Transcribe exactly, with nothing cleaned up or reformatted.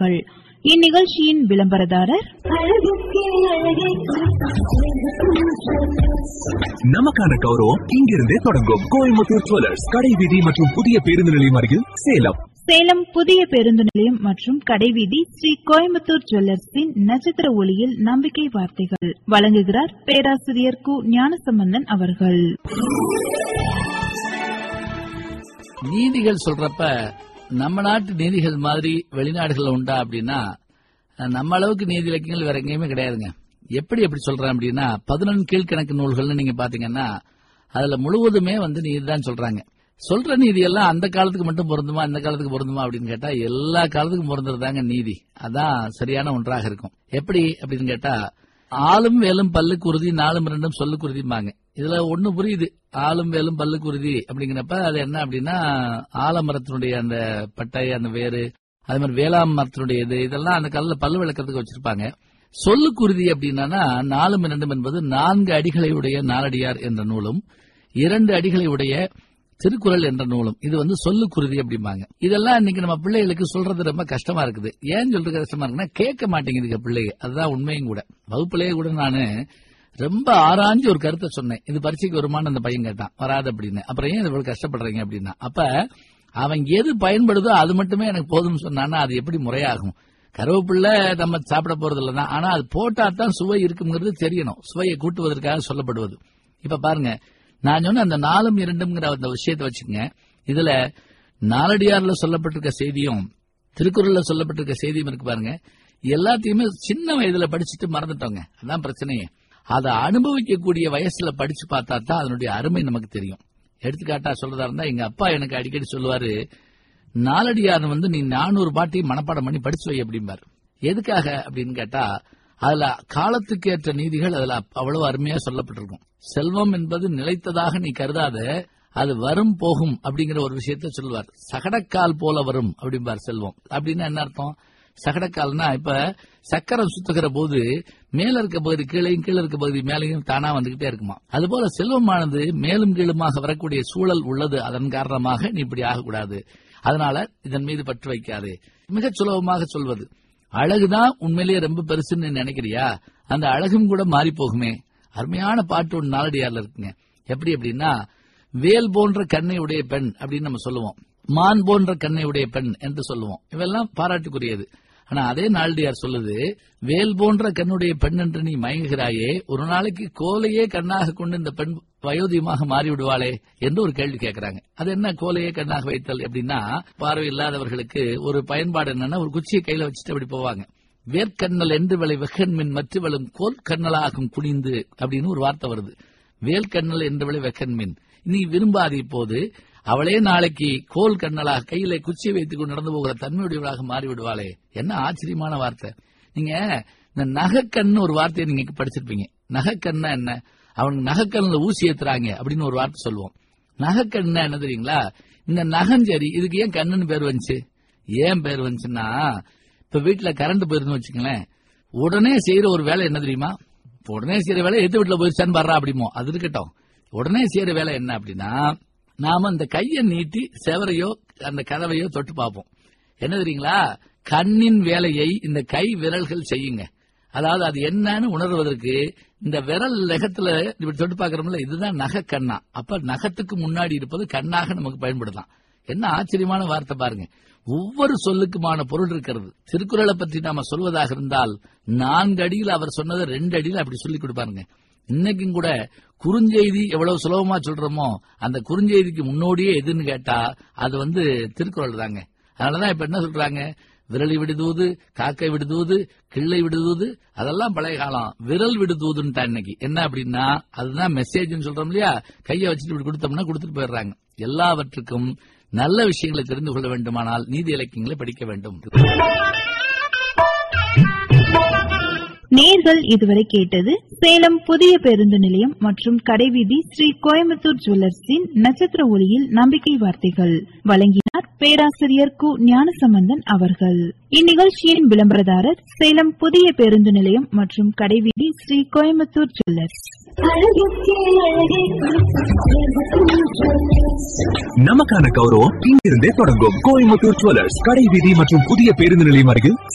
வார்த்தைகள். இந்நிகழ்ச்சியின் விளம்பரதாரர் நமக்கான கௌரவம் இங்கிருந்தே தொடங்கும். கோயம்புத்தூர் ஜுவல்லர்ஸ், கடைவீதி மற்றும் புதிய பேருந்து நிலையம் அருகில், சேலம். சேலம் புதிய பேருந்து நிலையம் மற்றும் கடைவீதி ஸ்ரீ கோயம்புத்தூர் ஜுவல்லர்ஸின் நட்சத்திர ஒளியில் நம்பிக்கை வார்த்தைகள் வழங்குகிறார் பேராசிரியர் கு ஞானசம்பந்தன் அவர்கள். நீதிகள் சொல்றப்ப நம்ம நாட்டு நீதிகள் மாதிரி வெளிநாடுகள் உண்டா அப்படின்னா நம்ம அளவுக்கு நீதி இலக்கியங்கள் வேற எங்கேயுமே கிடையாதுங்க. எப்படி எப்படி சொல்றேன் அப்படின்னா பதினொன்று கீழ்கணக்கு நூல்கள்னு நீங்க பாத்தீங்கன்னா அதுல முழுவதுமே வந்து நீதி தான் சொல்றாங்க. சொல்ற நீதி எல்லாம் அந்த காலத்துக்கு மட்டும் பொருந்துமா இந்த காலத்துக்கு பொருந்துமா அப்படின்னு கேட்டா எல்லா காலத்துக்கும் பொருந்துறதாங்க நீதி. அதான் சரியான ஒன்றாக இருக்கும். எப்படி அப்படின்னு கேட்டா ஆளும் வேலும் பல்லுக்கு உறுதி, நாலும் இரண்டும் சொல்லுக்கு உறுதிம்பாங்க. இதுல ஒண்ணு புரியுது, ஆளும் வேலும் பல்லுக்கு உறுதி அப்படிங்கிறப்ப அது என்ன அப்படின்னா ஆலமரத்தினுடைய அந்த பட்டை, அந்த வேறு, அது மாதிரி வேளாண் மரத்தினுடைய இது இதெல்லாம் அந்த காலத்துல பல்லு விளக்கத்துக்கு வச்சிருப்பாங்க. சொல்லுக்குறுதி அப்படின்னா நாலும் இரண்டும் என்பது நான்கு அடிகளை உடைய நாலடியார் என்ற நூலும் இரண்டு அடிகளை உடைய திருக்குறள் என்ற நூலும். இது வந்து சொல்லுக்குறுதி அப்படிம்பாங்க. இதெல்லாம் இன்னைக்கு நம்ம பிள்ளைகளுக்கு சொல்றது ரொம்ப கஷ்டமா இருக்குது. ஏன் சொல்றது கஷ்டமா இருக்குன்னா கேட்க மாட்டேங்குதுங்க பிள்ளைங்க. அதுதான் உண்மையும் கூட. வகுப்பிலேயே கூட நானு ரொம்ப ஆராய்ஞ்சு ஒரு கருத்தை சொன்னேன். இது பரீட்சைக்கு வருமானு அந்த பையன் கேட்டான், வராது அப்படின்னு. அப்புறம் ஏன் இவ்வளவு கஷ்டப்படுறீங்க அப்படின்னா, அப்ப அவன் எது பயன்படுதோ அது மட்டுமே எனக்கு போதும்னு சொன்னான்னா அது எப்படி முறையாகும்? கருவேப்பிள்ளை நம்ம சாப்பிட போறது இல்லதான், ஆனா அது போட்டா தான் சுவை இருக்குங்கிறது தெரியணும். சுவையை கூட்டுவதற்காக சொல்லப்படுவது. இப்ப பாருங்க, நான் சொன்ன அந்த நாலும் இரண்டுங்கிற அந்த விஷயத்தை வச்சுக்கங்க. இதுல நாலடியார்ல சொல்லப்பட்டிருக்க செய்தியும் திருக்குறள்ல சொல்லப்பட்டிருக்க செய்தியும் இருக்கு பாருங்க. எல்லாத்தையுமே சின்ன வயதுல படிச்சுட்டு மறந்துட்டோங்க. அதான் பிரச்சனையே. அதை அனுபவிக்கக்கூடிய வயசுல படிச்சு பார்த்தா தான் அதனுடைய அருமை நமக்கு தெரியும். எடுத்துக்காட்டா சொல்றதா இருந்தா எங்க அப்பா எனக்கு அடிக்கடி சொல்லுவாரு, நாலடியார் வந்து நீ நானூறு பாட்டையும் மனப்பாடம் பண்ணி படிச்சு வை அப்படிம்பாரு. எதுக்காக அப்படின்னு கேட்டா அதுல காலத்துக்கு ஏற்ற நீதிகள் அதுல அவ்வளவு அருமையா சொல்லப்பட்டிருக்கும். செல்வம் என்பது நிலைத்ததாக நீ கருதாத, அது வரும் போகும் அப்படிங்கிற ஒரு விஷயத்த சொல்லுவார். சகடக்கால் போல வரும் அப்படிம்பார் செல்வம். அப்படின்னா என்ன அர்த்தம்? சகடக்கால்னா இப்ப சக்கரம் சுத்துகிற போது மேல இருக்க பகுதி கீழையும் கீழே இருக்க பகுதி மேலையும் தானா வந்துகிட்டே இருக்குமா. அதுபோல செல்வமானது மேலும் கீழுமாக வரக்கூடிய சூழல் உள்ளது. அதன் காரணமாக நீ இப்படி ஆகக்கூடாது, அதனால இதன் மீது பற்று வைக்காது. மிக சுலபமாக சொல்வது, அழகுதான் உண்மையிலேயே ரொம்ப பெருசுன்னு நினைக்கிறியா, அந்த அழகும் கூட மாறி போகுமே. அருமையான பாட்டு ஒன்று நாலடியார்ல இருக்குங்க. எப்படி அப்படின்னா வேல் போன்ற கண்ணை உடைய பெண் அப்படின்னு நம்ம சொல்லுவோம், மான் போன்ற கண்ணை உடைய பெண் என்று சொல்லுவோம். இவெல்லாம் பாராட்டுக்குரியது. ஆனா அதே நாலடியார் சொல்லுது, வேல் போன்ற கண்ணுடைய பெண் என்று நீ மயங்குகிறாயே, ஒரு நாளைக்கு கோலையே கண்ணாக கொண்டு இந்த பெண் வயோதிகமாக மாறிவிடுவாளே என்று ஒரு கேள்வி கேட்கிறாங்க. அது என்ன கோலையே கண்ணாக வைத்தல் அப்படின்னா, பார்வை இல்லாதவர்களுக்கு ஒரு பயன்பாடு என்னன்னா ஒரு குச்சியை கையில வச்சுட்டு அப்படி போவாங்க. வேர்க்கண்ணல் என்று விளை வெக்கன்மின் மற்றவளும் கோல் கண்ணலாகும் குனிந்து அப்படின்னு ஒரு வார்த்தை வருது. வேல்கண்ணல் என்று விளை வெக்கன்மின், நீ விரும்பாது இப்போது அவளே நாளைக்கு கோல் கண்ணலாக கையில குச்சியை வைத்துக் கொண்டு நடந்து போகிற தன்மையுடையவளாக மாறிவிடுவாளே. என்ன ஆச்சரியமான வார்த்தை. நீங்க இந்த நகைக்கண்ணு ஒரு வார்த்தையை நீங்க படிச்சிருப்பீங்க. நகைக்கண்ணா என்ன? அவனுக்கு நகைக்கண்ணுல ஊசி ஏத்துறாங்க அப்படின்னு ஒரு வார்த்தை சொல்லுவோம். நகைக்கண்ணா என்ன தெரியுங்களா? இந்த நகஞ்சரி இதுக்கு ஏன் கண்ணுன்னு பேர் வந்துச்சு? ஏன் பேர் வந்துச்சுன்னா, இப்ப வீட்டுல கரண்ட் போயிருன்னு வச்சுங்களேன், உடனே செய்யற ஒரு வேலை என்ன தெரியுமா? உடனே செய்யற வேலை எது வீட்டுல போயிருச்சான்னு பாடுறா அப்படிமோ, அது இருக்கட்டும். உடனே செய்யற வேலை என்ன அப்படின்னா, நாம அந்த கையை நீட்டி செவரையோ அந்த கதவையோ தொட்டு பார்ப்போம். என்ன தெரியுங்களா? கண்ணின் வேலையை இந்த கை விரல்கள் செய்யுங்க. அதாவது அது என்னன்னு உணர்வதற்கு இந்த விரல் நகத்துல இப்படி தொட்டு பார்க்கறோம்ல, இதுதான் நகை கண்ணா. அப்ப நகத்துக்கு முன்னாடி இருப்பது கண்ணாக நமக்கு பயன்படுத்தலாம். என்ன ஆச்சரியமான வார்த்தை பாருங்க. ஒவ்வொரு சொல்லுக்குமான பொருள் இருக்கிறது. திருக்குறளை பற்றி நாம சொல்வதாக இருந்தால் நான்கு அடியில் அவர் சொன்னதை ரெண்டு அடியில் அப்படி சொல்லி கொடுப்பாருங்க. இன்னைக்கும் கூட குறுஞ்செய்தி எவ்வளவு சுலபமா சொல்றோமோ அந்த குறுஞ்செய்திக்கு முன்னோடியே எதுன்னு கேட்டா அது வந்து திருக்குறள் தாங்க. அதனாலதான் இப்ப என்ன சொல்றாங்க, விரலி விடுதூது, காக்கை விடுதூது, கிள்ளை விடுதூது, அதெல்லாம் பழைய காலம். விரல் விடுதூதுன்னு இன்னைக்கு என்ன அப்படின்னா அதுதான் மெசேஜ் சொல்றோம் இல்லையா, கையை வச்சுட்டு இப்படி கொடுத்தோம்னா கொடுத்துட்டு போயிடுறாங்க. எல்லாவற்றுக்கும் நல்ல விஷயங்களை தெரிந்து கொள்ள வேண்டுமானால் நீதி இலக்கியங்களை படிக்க வேண்டும். நேர்கள் இதுவரை கேட்டது சேலம் புதிய பேருந்து நிலையம் மற்றும் கடைவீதி ஸ்ரீ கோயம்புத்தூர் ஜுவல்லர்ஸின் நட்சத்திர ஒளியில் நம்பிக்கை வார்த்தைகள். வழங்கினார் பேராசிரியர் கு ஞானசம்பந்தன் அவர்கள். இந்நிகழ்ச்சியின் விளம்பரதாரர் சேலம் புதிய பேருந்து நிலையம் மற்றும் கடைவீதி ஸ்ரீ கோயம்புத்தூர் ஜுவல்லர்ஸ். நமக்கான கௌரவம் இங்கிருந்தே தொடங்கும். கோயம்புத்தூர் ஜுவல்லர்ஸ், கடைவீதி மற்றும் புதிய பேருந்து நிலையம் அருகில்,